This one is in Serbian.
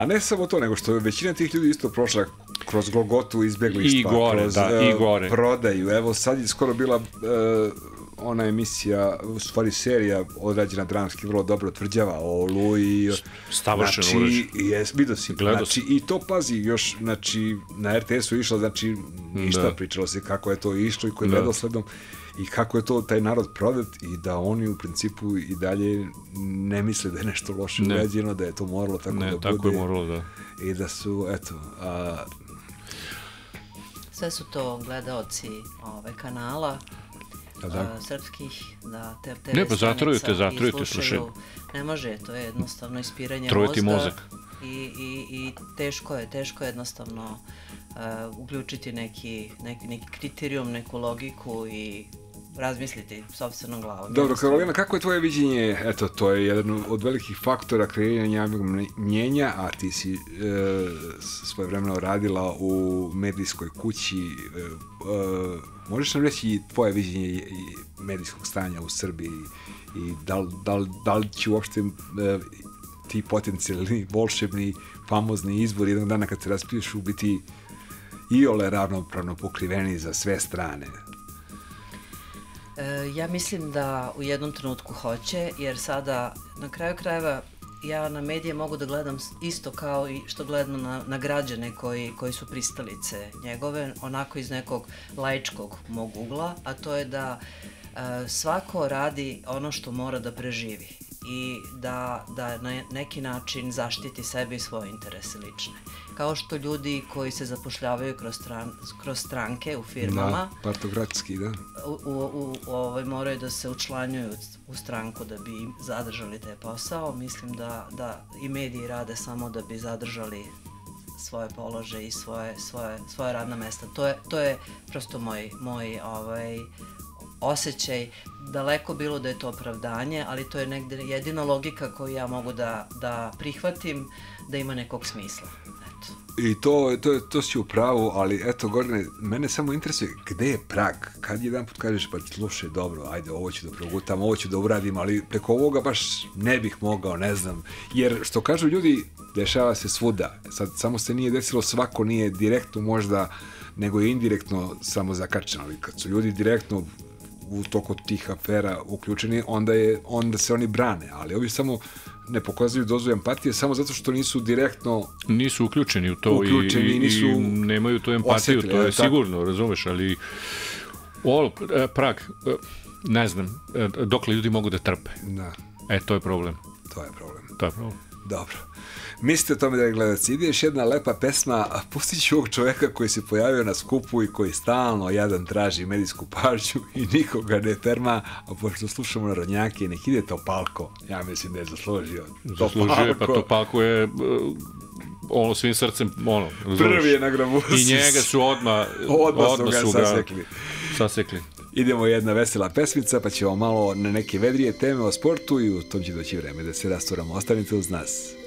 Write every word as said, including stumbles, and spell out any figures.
A ne samo to, nego što je većina tih ljudi isto prošla kroz Golgotu izbjeglištva, I gore, kroz da, uh, i gore. prodaju. Evo sad je skoro bila uh, ona emisija, u stvari serija odrađena dramski, vrlo dobro tvrđava o Oluji. Savršeno znači, urađeno. Jes, vidio si. Znači, i to pazi još, znači, na er te es u išlo, znači, ništa, da. Pričalo se kako je to išlo i kojim redosledom i kako je to taj narod prodat i da oni u principu i dalje ne misle da je nešto loše urađeno, da je to moralo tako ne, da tako bude. Je moralo, da. I da su, eto... A... Sve su to gledaoci ove kanala, da, da. Uh, srpskih, da, te, te ne, pa zatrujete, zatrujete, slušaju. Ne može, to je jednostavno ispiranje Trujeti mozga. mozak. I, i, i teško je, teško je jednostavno uh, uključiti neki, neki, neki kriterijum, neku logiku i razmisliti sopstvenom glavom. Dobro, Karolina, kako je tvoje viđenje? Eto, to je jedan od velikih faktora kreiranja javnog mnjenja, a ti si e, svojevremeno radila u medijskoj kući. E, e, možeš nam reći tvoje viđenje medijskog stanja u Srbiji i da li, da li, da li će uopšte e, ti potencijalni, volšebni, famozni izbor jednog dana kad se raspišu biti iole ravnopravno pokriveni za sve strane? Ja mislim da u jednom trenutku hoće, jer sada na kraju krajeva ja na medije mogu da gledam isto kao i što gledam na, na građane koji, koji su pristalice njegove, onako iz nekog laičkog mog ugla, a to je da uh, svako radi ono što mora da preživi i da, da na neki način zaštiti sebe i svoje interese lične. Kao što ljudi koji se zapošljavaju kroz, stran, kroz stranke u firmama, da, partokratski, da. U, u, u, ovaj, moraju da se učlanjuju u stranku da bi zadržali taj posao. Mislim da, da i mediji rade samo da bi zadržali svoje položaje i svoje, svoje, svoje radna mesta. To je, to je prosto moj, moj ovaj, osjećaj. Daleko bilo da je to opravdanje, ali to je negde jedina logika koju ja mogu da, da prihvatim da ima nekog smisla. Eto. I to, to, to si u pravu, ali eto, Gordane, mene samo interesuje gde je prag? Kad jedan put kažeš, pa slušaj, dobro, ajde, ovo ću da progutam, ovo ću da uradim, ali preko ovoga baš ne bih mogao, ne znam. Jer, što kažu ljudi, dešava se svuda. Sad, samo se nije desilo, svako nije direktno možda, nego je indirektno samo zakačeno. Ali kad su ljudi direktno u toku tih afera uključeni, onda, je, onda se oni brane, ali ovi samo ne pokazuju dozu empatije samo zato što nisu direktno nisu uključeni u to uključeni, i, i, nisu i nemaju tu empatiju, osjetili, to je tako. Sigurno, razumeš, ali o, prag, ne znam, dokle ljudi mogu da trpe. Da. E, to je problem. To je problem. To je problem. Dobro. Mislite o tome da je gledalci. Ide još jedna lepa pesma, a pustit ću ovog čoveka koji se pojavio na skupu i koji stalno jadan traži medijsku pažnju i nikoga ne terma, a pošto slušamo narodnjake, nek ide Topalko. Ja mislim da je zaslužio. Zaslužio, pa Topalko je ono svim srcem, ono, prvi je na grabu. I njega su odmah odmah su ga sasekli. Sasekli. Idemo jedna vesela pesmica, pa ćemo malo na neke vedrije teme o sportu i u tom će doći vreme da se rasturamo. Ostanite uz nas.